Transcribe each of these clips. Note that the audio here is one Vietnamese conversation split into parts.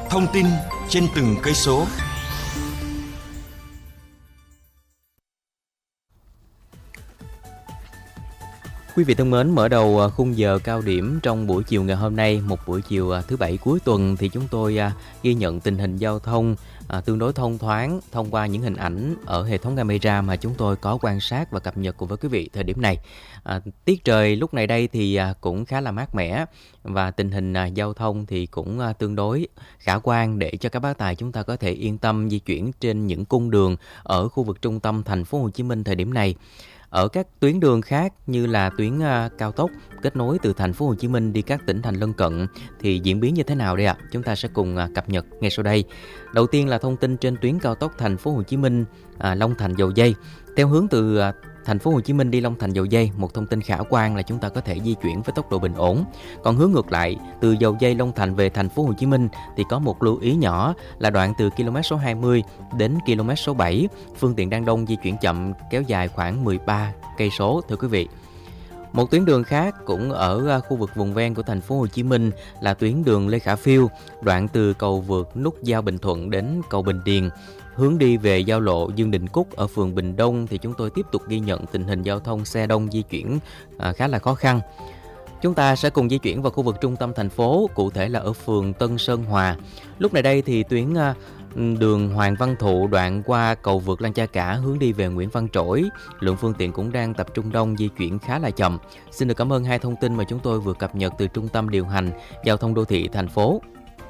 Thông tin trên từng cây số. Quý vị thân mến, mở đầu khung giờ cao điểm trong buổi chiều ngày hôm nay, một buổi chiều thứ Bảy cuối tuần, thì chúng tôi ghi nhận tình hình giao thông tương đối thông thoáng thông qua những hình ảnh ở hệ thống camera mà chúng tôi có quan sát và cập nhật cùng với quý vị thời điểm này. Tiết trời lúc này đây thì cũng khá là mát mẻ và tình hình giao thông thì cũng tương đối khả quan để cho các bác tài chúng ta có thể yên tâm di chuyển trên những cung đường ở khu vực trung tâm thành phố Hồ Chí Minh thời điểm này. Ở các tuyến đường khác như là tuyến cao tốc kết nối từ thành phố Hồ Chí Minh đi các tỉnh thành lân cận thì diễn biến như thế nào đây ạ? Chúng ta sẽ cùng cập nhật ngay sau đây. Đầu tiên là thông tin trên tuyến cao tốc thành phố Hồ Chí Minh Long Thành Dầu Giây. Theo hướng từ thành phố Hồ Chí Minh đi Long Thành Dầu Giây, một thông tin khả quan là chúng ta có thể di chuyển với tốc độ bình ổn. Còn hướng ngược lại, từ Dầu Giây Long Thành về thành phố Hồ Chí Minh thì có một lưu ý nhỏ là đoạn từ km số 20 đến km số 7, phương tiện đang đông di chuyển chậm kéo dài khoảng 13 cây số thưa quý vị. Một tuyến đường khác cũng ở khu vực vùng ven của thành phố Hồ Chí Minh là tuyến đường Lê Khả Phiêu, đoạn từ cầu vượt nút giao Bình Thuận đến cầu Bình Điền. Hướng đi về giao lộ Dương Đình Cúc ở phường Bình Đông thì chúng tôi tiếp tục ghi nhận tình hình giao thông xe đông di chuyển khá là khó khăn. Chúng ta sẽ cùng di chuyển vào khu vực trung tâm thành phố, cụ thể là ở phường Tân Sơn Hòa. Lúc này đây thì tuyến đường Hoàng Văn Thụ đoạn qua cầu vượt Lăng Cha Cả hướng đi về Nguyễn Văn Trỗi, lượng phương tiện cũng đang tập trung đông, di chuyển khá là chậm. Xin được cảm ơn hai thông tin mà chúng tôi vừa cập nhật từ Trung tâm điều hành giao thông đô thị thành phố.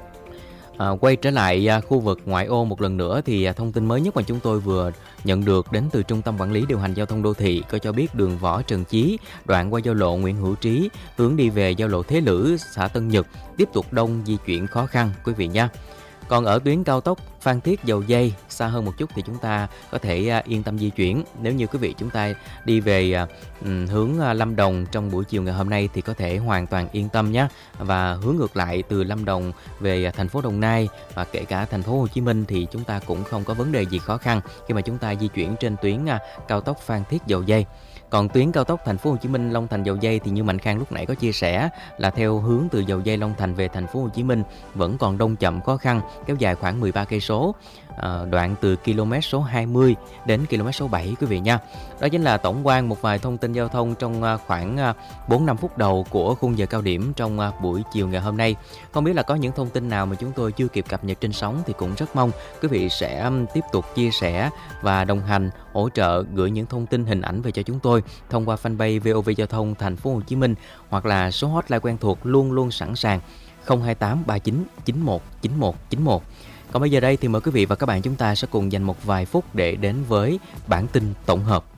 Quay trở lại khu vực ngoại ô một lần nữa thì thông tin mới nhất mà chúng tôi vừa nhận được đến từ Trung tâm Quản lý điều hành giao thông đô thị có cho biết đường Võ Trần Chí đoạn qua giao lộ Nguyễn Hữu Trí hướng đi về giao lộ Thế Lữ, xã Tân Nhật tiếp tục đông, di chuyển khó khăn quý vị nhé. Còn ở tuyến cao tốc Phan Thiết Dầu Giây xa hơn một chút thì chúng ta có thể yên tâm di chuyển. Nếu như quý vị chúng ta đi về hướng Lâm Đồng trong buổi chiều ngày hôm nay thì có thể hoàn toàn yên tâm nhé. Và hướng ngược lại từ Lâm Đồng về thành phố Đồng Nai và kể cả thành phố Hồ Chí Minh thì chúng ta cũng không có vấn đề gì khó khăn khi mà chúng ta di chuyển trên tuyến cao tốc Phan Thiết Dầu Giây. Còn tuyến cao tốc thành phố Hồ Chí Minh Long Thành Dầu Giây thì như Mạnh Khang lúc nãy có chia sẻ là theo hướng từ Dầu Giây Long Thành về thành phố Hồ Chí Minh vẫn còn đông chậm khó khăn, kéo dài khoảng 13 cây số. Đoạn từ km số 20 đến km số 7 quý vị nha. Đó chính là tổng quan một vài thông tin giao thông trong khoảng 4-5 phút đầu của khung giờ cao điểm trong buổi chiều ngày hôm nay. Không biết là có những thông tin nào mà chúng tôi chưa kịp cập nhật trên sóng thì cũng rất mong quý vị sẽ tiếp tục chia sẻ và đồng hành, hỗ trợ gửi những thông tin hình ảnh về cho chúng tôi thông qua fanpage VOV Giao thông thành phố Hồ Chí Minh hoặc là số hotline quen thuộc luôn luôn sẵn sàng 028 39 91 91 91. Còn bây giờ đây thì mời quý vị và các bạn chúng ta sẽ cùng dành một vài phút để đến với bản tin tổng hợp.